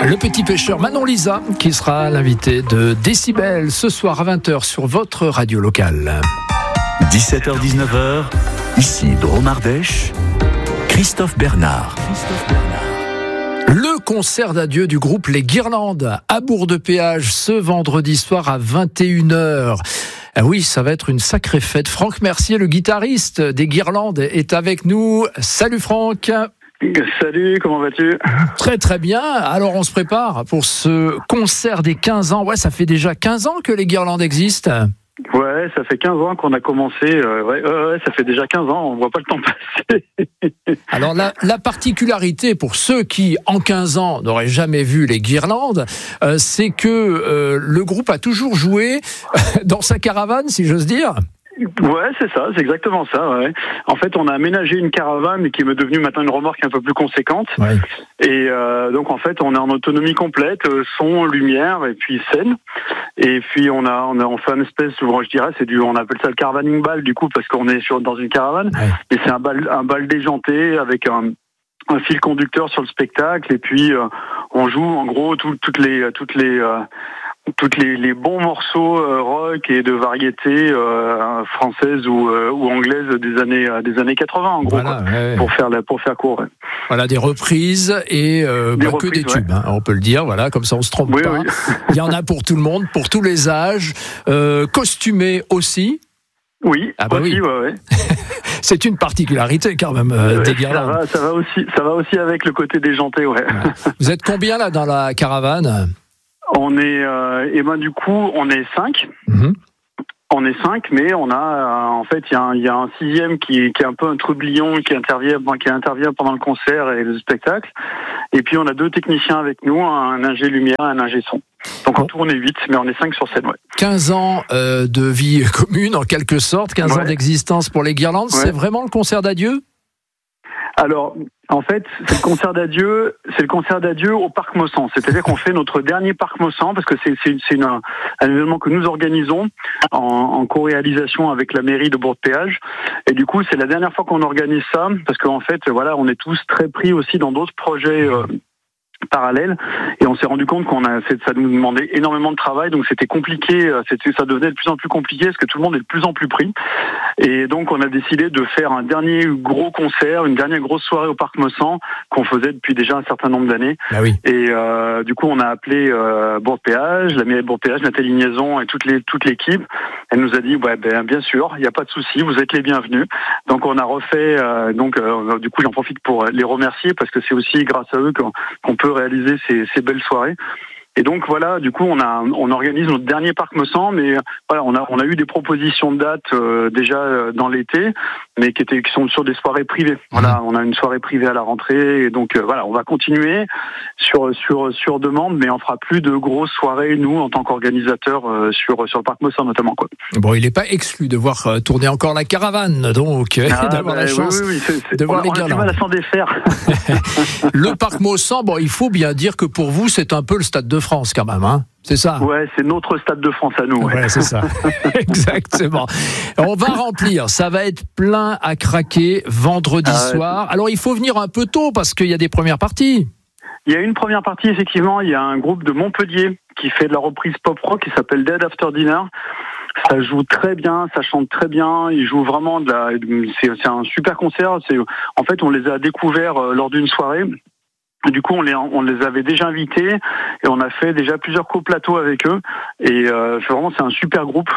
Le petit pêcheur Manon Lisa qui sera l'invité de Décibel ce soir à 20h sur votre radio locale. 17h-19h, ici Dromardèche, Christophe Bernard. Le concert d'adieu du groupe Les Guirlandes à Bourg-de-Péage ce vendredi soir à 21h. Ah oui, ça va être une sacrée fête. Franck Mercier, le guitariste des Guirlandes, est avec nous. Salut Franck. Salut, comment vas-tu ? Très très bien. Alors on se prépare pour ce concert des 15 ans. Ouais, ça fait déjà 15 ans que les Guirlandes existent. Ouais, ça fait 15 ans qu'on a commencé. Ouais, ça fait déjà 15 ans, on voit pas le temps passer. Alors la particularité pour ceux qui, en 15 ans, n'auraient jamais vu les Guirlandes, c'est que le groupe a toujours joué dans sa caravane, si j'ose dire. Ouais, c'est ça, c'est exactement ça. Ouais. En fait, on a aménagé une caravane qui est devenue maintenant une remorque un peu plus conséquente. Ouais. Et donc, en fait, on est en autonomie complète, son, lumière et puis scène. Et puis, on fait une espèce, je dirais, on appelle ça le caravaning ball du coup, parce qu'on est dans une caravane. Ouais. Et c'est un bal déjanté avec un fil conducteur sur le spectacle. Et puis, on joue en gros toutes les bons morceaux rock et de variété française ou anglaise des années 80 en gros, voilà, ouais. pour faire court. Ouais. Voilà, des reprises et que des tubes, ouais. On peut le dire, voilà, comme ça on se trompe pas. Oui. Il y en a pour tout le monde, pour tous les âges, costumés aussi. Oui, aussi, oui. Ouais. C'est une particularité quand même des Guirlandes. Ça va aussi avec le côté déjanté, ouais. Vous êtes combien là dans la caravane ? On est du coup on est 5. Mm-hmm. On est 5, mais on a en fait il y a un sixième qui est un peu un troublion qui intervient pendant le concert et le spectacle. Et puis on a 2 techniciens avec nous, un ingé lumière et un ingé son. Donc en tout on est 8, mais on est 5 sur scène, ouais. 15 ans de vie commune en quelque sorte, 15 ans d'existence pour les Guirlandes, c'est vraiment le concert d'adieu ? Alors, en fait, c'est le concert d'adieu au Parc Maussan. C'est-à-dire qu'on fait notre dernier Parc Maussan, parce que c'est un événement que nous organisons en co-réalisation avec la mairie de Bourg-de-Péage. Et du coup, c'est la dernière fois qu'on organise ça, parce qu'en fait, voilà, on est tous très pris aussi dans d'autres projets parallèle, et on s'est rendu compte ça nous demandait énormément de travail, donc c'était compliqué, ça devenait de plus en plus compliqué parce que tout le monde est de plus en plus pris, et donc on a décidé de faire un dernier gros concert, une dernière grosse soirée au Parc Maussan qu'on faisait depuis déjà un certain nombre d'années. Ah oui. Et du coup on a appelé Bourg-de-Péage, la mairie de Bourg-de-Péage, Nathalie Liaison et toute l'équipe. Elle nous a dit bien sûr, il n'y a pas de souci, vous êtes les bienvenus. Donc on a refait, du coup j'en profite pour les remercier parce que c'est aussi grâce à eux qu'on peut réaliser ces belles soirées. Et donc voilà, du coup on organise notre dernier Parc Maussan, mais voilà, on a eu des propositions de dates déjà dans l'été, mais qui sont sur des soirées privées. Voilà, on a une soirée privée à la rentrée, et donc voilà, on va continuer sur demande, mais on fera plus de grosses soirées nous en tant qu'organisateurs sur le Parc Maussan notamment, quoi. Bon, il n'est pas exclu de voir tourner encore la caravane, donc d'avoir la chance de voir les Guirlandes. On a du mal à s'en défaire. Le Parc Maussan, bon, il faut bien dire que pour vous c'est un peu le Stade de France quand même, hein. C'est ça. Ouais, c'est notre Stade de France à nous. Ouais, c'est ça. Exactement. On va remplir. Ça va être plein à craquer vendredi soir. Alors, il faut venir un peu tôt parce qu'il y a des premières parties. Il y a une première partie, effectivement. Il y a un groupe de Montpellier qui fait de la reprise pop-rock qui s'appelle Dead After Dinner. Ça joue très bien, ça chante très bien. Ils jouent vraiment c'est un super concert. En fait, on les a découverts lors d'une soirée. Du coup, on les avait déjà invités et on a fait déjà plusieurs coplateaux avec eux. Et vraiment, c'est un super groupe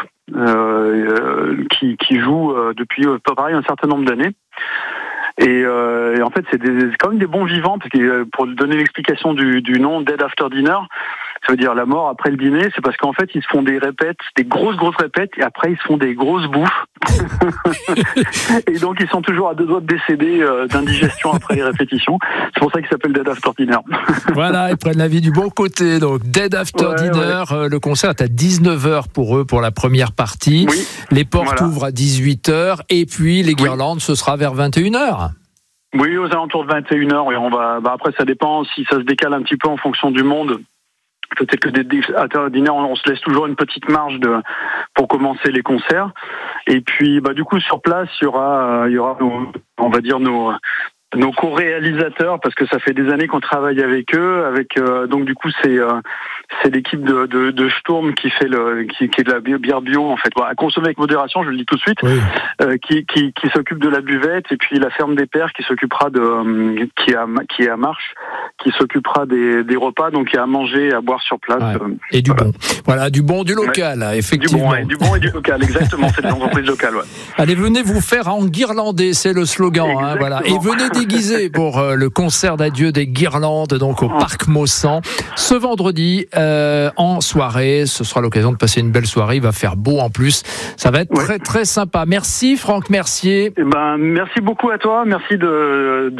qui joue depuis pareil un certain nombre d'années. Et en fait, c'est quand même des bons vivants, parce que pour donner l'explication du nom Dead After Dinner, ça veut dire la mort après le dîner. C'est parce qu'en fait, ils se font des répètes, des grosses répètes, et après ils se font des grosses bouffes. Et donc ils sont toujours à 2 doigts de décéder d'indigestion après les répétitions. C'est pour ça qu'ils s'appellent Dead After Dinner. Voilà, ils prennent la vie du bon côté. Donc Dead After Dinner, le concert est à 19h pour eux pour la première partie. Oui, les portes ouvrent à 18h, et puis les Guirlandes, ce sera vers 21h. Oui, aux alentours de 21h. Et on va. Après, ça dépend si ça se décale un petit peu en fonction du monde. Peut-être que des dîners, on se laisse toujours une petite marge pour commencer les concerts. Et puis, du coup, sur place, il y aura nos nos co-réalisateurs, parce que ça fait des années qu'on travaille avec eux. Donc du coup, c'est l'équipe de Sturm qui fait qui est de la bière bio en fait. Bon, à consommer avec modération, je le dis tout de suite. Oui. Qui s'occupe de la buvette, et puis la ferme des Pères qui s'occupera qui est à Marche, qui s'occupera des repas, donc il y a à manger et à boire sur place. Ouais. Et du bon. Voilà, du bon, du local, effectivement. Du bon et du local, exactement. C'est des entreprises locales. Ouais. Allez, venez vous faire enguirlander, c'est le slogan. Voilà. Et venez déguiser pour le concert d'adieu des Guirlandes, donc au Parc Maussan, ce vendredi en soirée. Ce sera l'occasion de passer une belle soirée. Il va faire beau en plus. Ça va être très très sympa. Merci Franck Mercier. Merci beaucoup à toi. Merci de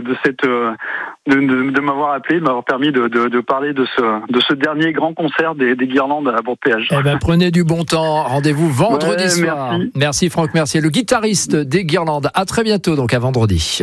m'avoir appelé, de m'avoir permis de parler de ce dernier grand concert des Guirlandes à Bourg-de-Péage. Prenez du bon temps. Rendez-vous vendredi soir. Merci Franck Mercier, le guitariste des Guirlandes. À très bientôt, donc à vendredi.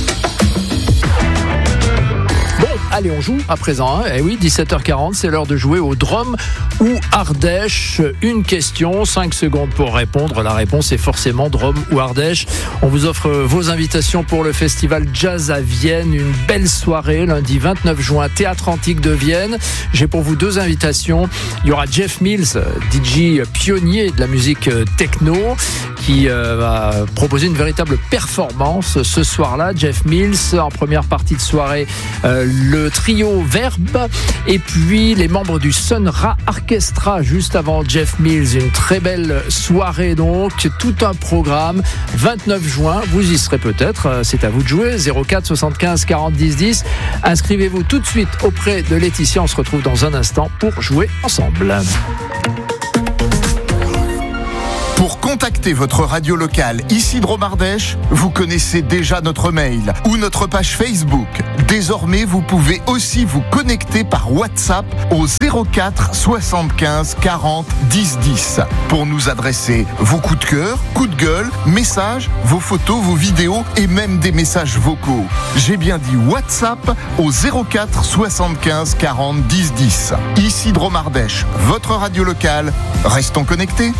Allez, on joue à présent. Eh oui, 17h40, c'est l'heure de jouer au Drôme ou Ardèche. Une question, 5 secondes pour répondre. La réponse est forcément Drôme ou Ardèche. On vous offre vos invitations pour le festival Jazz à Vienne. Une belle soirée, lundi 29 juin, Théâtre Antique de Vienne. J'ai pour vous 2 invitations. Il y aura Jeff Mills, DJ pionnier de la musique techno, qui va proposer une véritable performance ce soir-là. Jeff Mills, en première partie de soirée, le trio Verbe, et puis les membres du Sun Ra Orchestra juste avant Jeff Mills. Une très belle soirée, donc tout un programme. 29 juin, vous y serez peut-être, c'est à vous de jouer. 04 75 40 10 10. Inscrivez-vous tout de suite auprès de Laetitia. On se retrouve dans un instant pour jouer ensemble. Pour contacter votre radio locale ici Drôme-Ardèche, vous connaissez déjà notre mail ou notre page Facebook. Désormais, vous pouvez aussi vous connecter par WhatsApp au 04 75 40 10 10 pour nous adresser vos coups de cœur, coups de gueule, messages, vos photos, vos vidéos et même des messages vocaux. J'ai bien dit WhatsApp au 04 75 40 10 10. Ici Drôme-Ardèche, votre radio locale. Restons connectés.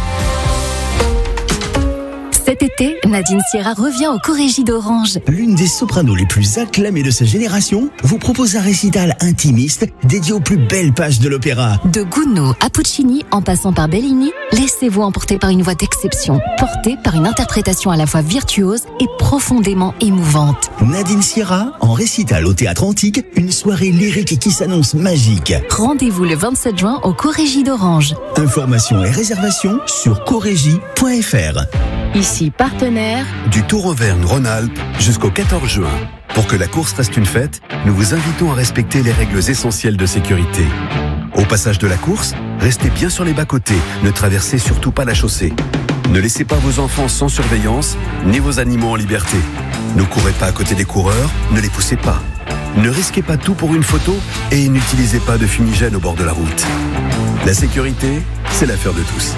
Cet été, Nadine Sierra revient au Corégie d'Orange. L'une des sopranos les plus acclamées de sa génération vous propose un récital intimiste dédié aux plus belles pages de l'opéra. De Gounod à Puccini, en passant par Bellini, laissez-vous emporter par une voix d'exception, portée par une interprétation à la fois virtuose et profondément émouvante. Nadine Sierra, en récital au Théâtre Antique, une soirée lyrique qui s'annonce magique. Rendez-vous le 27 juin au Corégie d'Orange. Informations et réservations sur corégie.fr. Ici, partenaire du Tour Auvergne-Rhône-Alpes jusqu'au 14 juin. Pour que la course reste une fête, nous vous invitons à respecter les règles essentielles de sécurité. Au passage de la course, restez bien sur les bas-côtés, ne traversez surtout pas la chaussée. Ne laissez pas vos enfants sans surveillance, ni vos animaux en liberté. Ne courez pas à côté des coureurs, ne les poussez pas. Ne risquez pas tout pour une photo et n'utilisez pas de fumigène au bord de la route. La sécurité, c'est l'affaire de tous.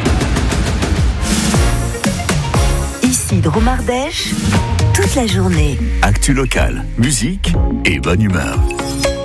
Drôme-Ardèche, toute la journée. Actu locale, musique et bonne humeur.